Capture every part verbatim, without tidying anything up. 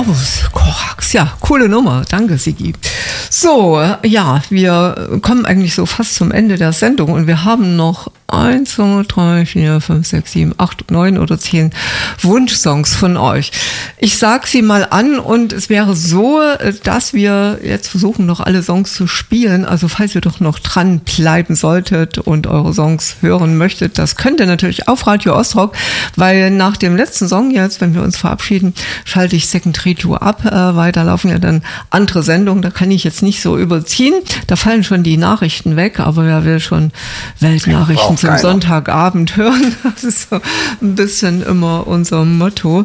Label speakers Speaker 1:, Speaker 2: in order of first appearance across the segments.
Speaker 1: Corvus Corax, ja, coole Nummer. Danke, Sigi. So, ja, wir kommen eigentlich so fast zum Ende der Sendung und wir haben noch eins, zwei, drei, vier, fünf, sechs, sieben, acht, neun oder zehn Wunschsongs von euch. Ich sag sie mal an und es wäre so, dass wir jetzt versuchen, noch alle Songs zu spielen. Also falls ihr doch noch dranbleiben solltet und eure Songs hören möchtet, das könnt ihr natürlich auf Radio Ostrock, weil nach dem letzten Song jetzt, wenn wir uns verabschieden, schalte ich Second Radio ab. Äh, weiter laufen ja dann andere Sendungen, da kann ich jetzt nicht so überziehen. Da fallen schon die Nachrichten weg, aber wer will schon Weltnachrichten zum Sonntagabend hören? Das ist so ein bisschen immer unser Motto.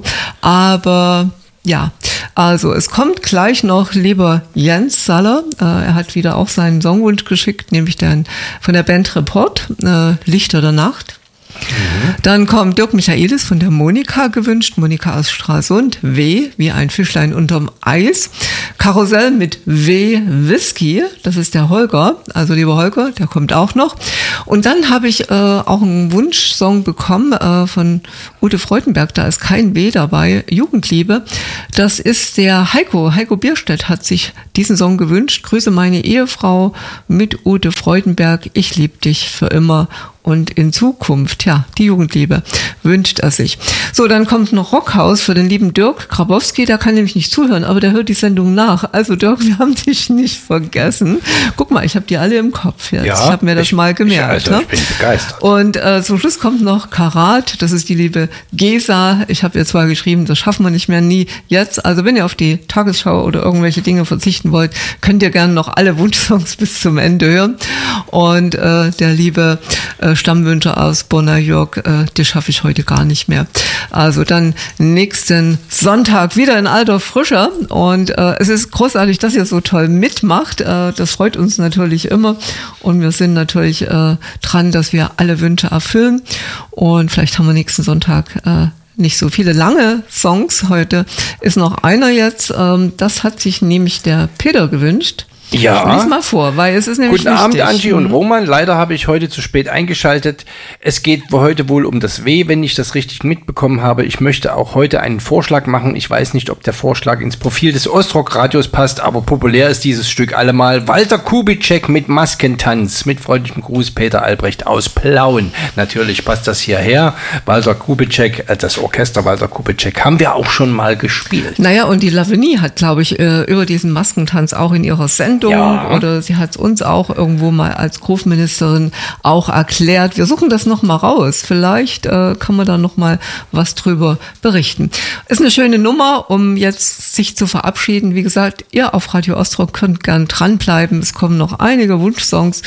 Speaker 1: Aber ja, also es kommt gleich noch lieber Jens Saller. Äh, er hat wieder auch seinen Songwunsch geschickt, nämlich den von der Band Report, äh, Lichter der Nacht. Mhm. Dann kommt Dirk Michaelis von der Monika gewünscht, Monika aus Stralsund, W wie ein Fischlein unterm Eis. Karussell mit W Whisky, das ist der Holger, also lieber Holger, der kommt auch noch. Und dann habe ich äh, auch einen Wunschsong bekommen äh, von Ute Freudenberg, da ist kein W dabei, Jugendliebe. Das ist der Heiko, Heiko Bierstedt hat sich diesen Song gewünscht. Grüße meine Ehefrau mit Ute Freudenberg, ich lieb dich für immer. Und in Zukunft, ja, die Jugendliebe wünscht er sich. So, dann kommt noch Rockhaus für den lieben Dirk Grabowski. Der kann nämlich nicht zuhören, aber der hört die Sendung nach. Also Dirk, wir haben dich nicht vergessen. Guck mal, ich habe die alle im Kopf jetzt. Ja, ich habe mir das ich, mal gemerkt.
Speaker 2: Ich, also, ich bin begeistert.
Speaker 1: Und äh, zum Schluss kommt noch Karat. Das ist die liebe Gesa. Ich habe ihr zwar geschrieben, das schaffen wir nicht mehr, nie jetzt. Also wenn ihr auf die Tagesschau oder irgendwelche Dinge verzichten wollt, könnt ihr gerne noch alle Wunschsongs bis zum Ende hören. Und äh, der liebe äh, Stammwünsche aus Bonner Jörg, äh, die schaffe ich heute gar nicht mehr. Also dann nächsten Sonntag wieder in alter Frische und äh, es ist großartig, dass ihr so toll mitmacht. Äh, das freut uns natürlich immer und wir sind natürlich äh, dran, dass wir alle Wünsche erfüllen und vielleicht haben wir nächsten Sonntag äh, nicht so viele lange Songs. Heute ist noch einer jetzt, ähm, das hat sich nämlich der Peter gewünscht.
Speaker 2: Ja.
Speaker 1: Lies mal vor, weil es ist nämlich
Speaker 2: Guten
Speaker 1: wichtig.
Speaker 2: Abend, Angie und Roman. Leider habe ich heute zu spät eingeschaltet. Es geht heute wohl um das W, wenn ich das richtig mitbekommen habe. Ich möchte auch heute einen Vorschlag machen. Ich weiß nicht, ob der Vorschlag ins Profil des Ostrock-Radios passt, aber populär ist dieses Stück allemal. Walter Kubitschek mit Maskentanz. Mit freundlichem Gruß, Peter Albrecht aus Plauen. Natürlich passt das hierher. Walter Kubitschek, das Orchester Walter Kubitschek haben wir auch schon mal gespielt.
Speaker 1: Naja, und die Lavinie hat, glaube ich, über diesen Maskentanz auch in ihrer Sendung Ja. oder sie hat es uns auch irgendwo mal als Großministerin auch erklärt. Wir suchen das noch mal raus. Vielleicht äh, kann man da noch mal was drüber berichten. Ist eine schöne Nummer, um jetzt sich zu verabschieden. Wie gesagt, ihr auf Radio Ostrock könnt gern dranbleiben. Es kommen noch einige Wunschsongs.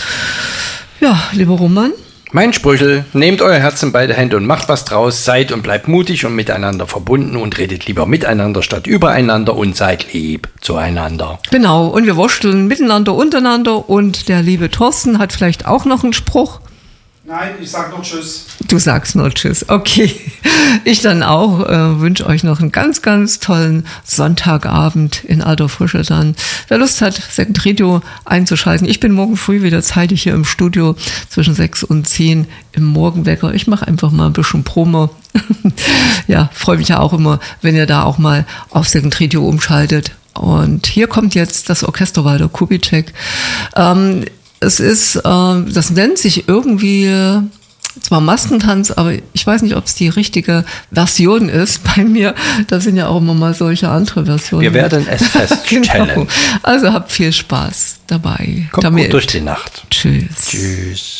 Speaker 1: Ja, lieber Roman.
Speaker 2: Mein Sprüchel, nehmt euer Herz in beide Hände und macht was draus, seid und bleibt mutig und miteinander verbunden und redet lieber miteinander statt übereinander und seid lieb zueinander.
Speaker 1: Genau, und wir wursteln miteinander, untereinander und der liebe Thorsten hat vielleicht auch noch einen Spruch.
Speaker 3: Nein, ich sag noch Tschüss.
Speaker 1: Du sagst nur Tschüss. Okay. Ich dann auch äh, wünsche euch noch einen ganz, ganz tollen Sonntagabend in alter Frische dann. Wer Lust hat, Second Radio einzuschalten. Ich bin morgen früh wieder zeitig hier im Studio zwischen sechs und zehn im Morgenwecker. Ich mache einfach mal ein bisschen Promo. Ja, freue mich ja auch immer, wenn ihr da auch mal auf Second Radio umschaltet. Und hier kommt jetzt das Orchester Walter Kubitschek. Ähm, Es ist, äh, das nennt sich irgendwie äh, zwar Maskentanz, aber ich weiß nicht, ob es die richtige Version ist. Bei mir, da sind ja auch immer mal solche andere Versionen.
Speaker 2: Wir werden es feststellen.
Speaker 1: Genau. Also habt viel Spaß dabei.
Speaker 2: Kommt gut durch die Nacht.
Speaker 1: Tschüss.
Speaker 2: Tschüss.